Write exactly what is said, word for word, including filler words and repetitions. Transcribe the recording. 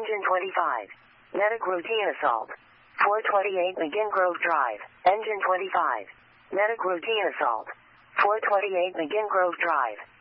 Engine twenty-five. Medic routine assault. four twenty-eight McGinn Grove Drive. Engine twenty-five. Medic routine assault. four twenty-eight McGinn Grove Drive.